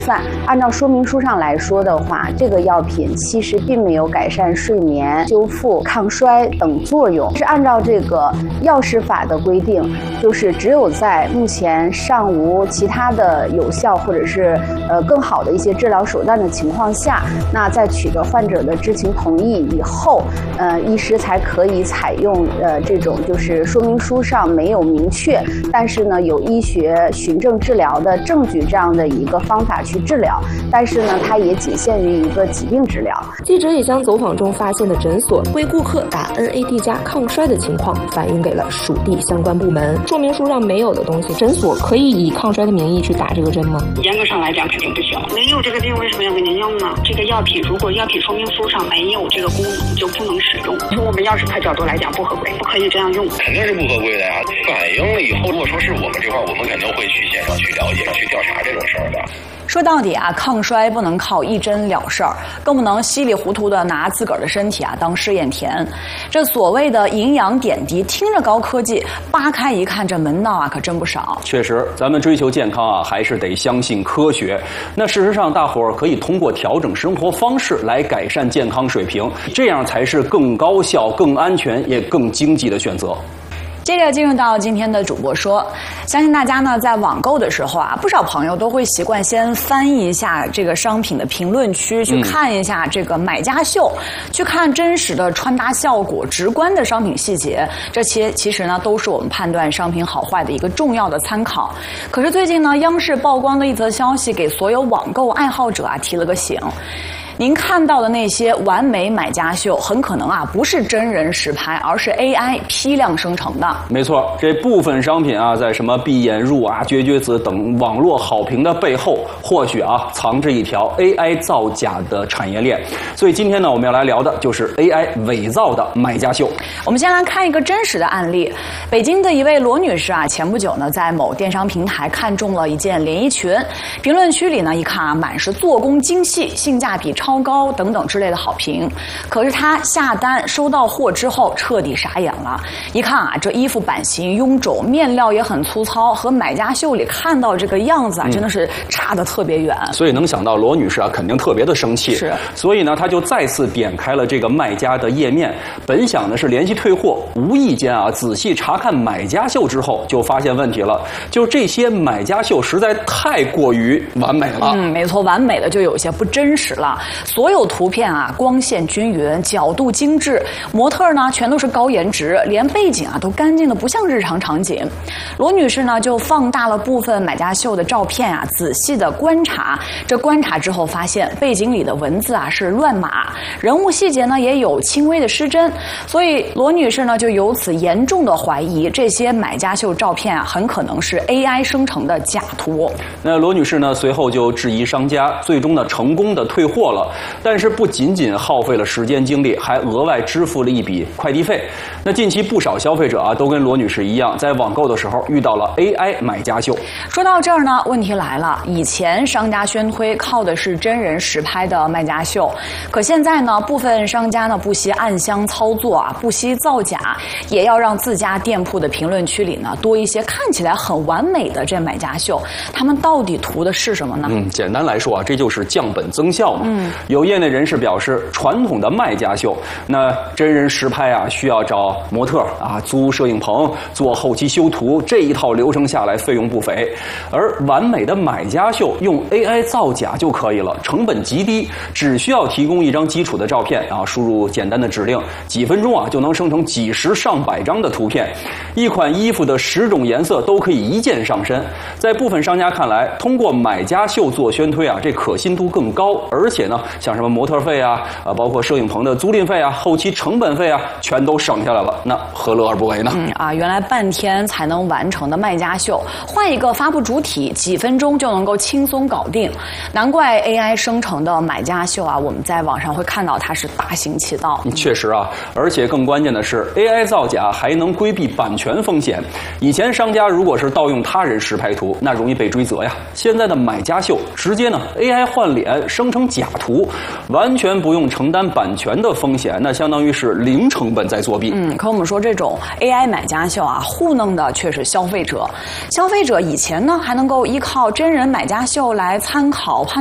按照说明书上来说的话，这个药品其实并没有改善睡眠、修复、抗衰等作用。是按照这个药事法的规定，就是只有在目前尚无其他的有效或者是更好的一些治疗手段的情况下，那在取得患者的知情同意以后，医师才可以采用这种就是说明书上没有明确，但是呢有医学循证治疗的证据这样的一个方法去治疗，但是呢，它也仅限于一个疾病治疗。 记者也将走访中发现的诊所为顾客打 NAD+ 抗衰的情况反映给了属地相关部门。说明书上没有的东西，诊所可以以抗衰的名义去打这个针吗？ 严格上来讲肯定不行，没有这个病为什么要给您用呢？这个药品如果药品说明书上没有这个功能，就不能使用。从我们药事法角度来讲不合规，不可以这样用。 肯定是不合规的呀！反映了以后，如果说是我们这块，我们肯定会去现场去了解、去调查这种事儿的。 说到底啊，抗衰不能靠一针了事儿，更不能稀里糊涂的拿自个儿的身体啊当试验田。这所谓的营养点滴，听着高科技，扒开一看，这门道啊可真不少。 确实，咱们追求健康啊，还是得相信科学。那事实上，大伙儿可以通过调整生活方式来改善健康水平，这样才是更高效、更安全也更经济的选择。 接着进入到今天的主播说，相信大家呢在网购的时候啊，不少朋友都会习惯先翻译一下这个商品的评论区，去看一下这个买家秀，去看真实的穿搭效果、直观的商品细节，这些其实呢都是我们判断商品好坏的一个重要的参考。可是最近呢，央视曝光的一则消息给所有网购爱好者啊提了个醒。您看到的那些完美买家秀，很可能啊不是真人实拍，而是 AI 批量生成的。 没错，这部分商品啊，在什么闭眼入啊、绝绝子等网络好评的背后，或许啊藏着一条 AI 造假的产业链。所以今天呢，我们要来聊的就是 AI 伪造的买家秀。 我们先来看一个真实的案例。北京的一位罗女士啊，前不久呢，在某电商平台看中了一件连衣裙，评论区里呢一看啊，满是做工精细、性价比超高等等之类的好评。可是她下单收到货之后，彻底傻眼了。一看啊，这衣服版型臃肿，面料也很粗糙，和买家秀里看到这个样子啊，真的是差得特别远。 所以能想到罗女士啊，肯定特别的生气。 是。 所以呢，她就再次点开了这个卖家的页面，本想的是联系退货，无意间啊，仔细查看买家秀之后，就发现问题了，就是这些买家秀实在太过于完美了。 没错，完美的就有些不真实了。所有图片啊，光线均匀，角度精致，模特呢全都是高颜值，连背景啊都干净的不像日常场景。罗女士呢就放大了部分买家秀的照片啊，仔细的观察。这观察之后发现，背景里的文字啊是乱码，人物细节呢也有轻微的失真。所以罗女士呢就由此严重的怀疑，这些买家秀照片啊很可能是 AI 生成的假图。 那罗女士呢随后就质疑商家，最终呢成功的退货了。但是不仅仅耗费了时间精力，还额外支付了一笔快递费。那近期不少消费者啊，都跟罗女士一样，在网购的时候遇到了 AI 买家秀。 说到这儿呢，问题来了，以前商家宣推靠的是真人实拍的卖家秀，可现在呢，部分商家呢不惜暗箱操作啊，不惜造假，也要让自家店铺的评论区里呢多一些看起来很完美的这买家秀。他们到底图的是什么呢？ 简单来说啊，这就是降本增效嘛。有业内人士表示，传统的卖家秀，那真人实拍啊，需要找模特啊，租摄影棚，做后期修图，这一套流程下来费用不菲。而完美的买家秀用 AI 造假就可以了，成本极低，只需要提供一张基础的照片啊，输入简单的指令，几分钟啊就能生成几十上百张的图片。一款衣服的10种颜色都可以一键上身。在部分商家看来，通过买家秀做宣推啊，这可信度更高，而且呢，像什么模特费啊，包括摄影棚的租赁费啊，后期成本费啊，全都省下来了，那何乐而不为呢？ 原来半天才能完成的卖家秀，换一个发布主体，几分钟就能够轻松搞定。难怪 AI 生成的买家秀啊，我们在网上会看到它是大行其道。 确实啊，而且更关键的是 ，AI 造假还能规避版权风险。以前商家如果是盗用他人实拍图，那容易被追责呀。现在的买家秀直接呢 AI 换脸生成假图。 图，完全不用承担版权的风险，那相当于是零成本在作弊。 可我们说这种 AI 买家秀啊，糊弄的却是消费者。消费者以前呢还能够依靠真人买家秀来参考判